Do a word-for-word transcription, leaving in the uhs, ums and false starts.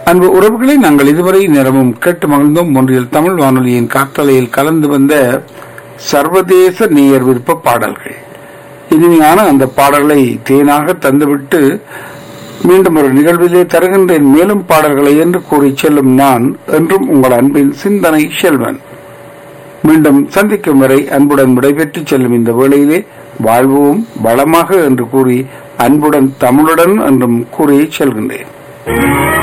அன்பு உறவுகளை நாங்கள் இதுவரை நேரமும் கேட்டு மகிழ்ந்தோம். ஒன்றில் தமிழ் வானொலியின் காற்றலையில் கலந்து வந்த சர்வதேச நேயர் விருப்ப பாடல்கள். இனிமையான அந்த பாடல்களை தேனாக தந்துவிட்டு மீண்டும் ஒரு நிகழ்விலே தருகின்றேன் மேலும் பாடல்களை என்று கூறி செல்லும் நான் என்றும் உங்கள் அன்பின் சிந்தனை செல்வன். மீண்டும் சந்திக்கும் வரை அன்புடன் விடைபெற்று செல்லும் இந்த வேளையிலே வாழ்வோம் வளமாக என்று கூறி அன்புடன் தமிழுடன் என்றும் கூறி செல்கின்றேன்.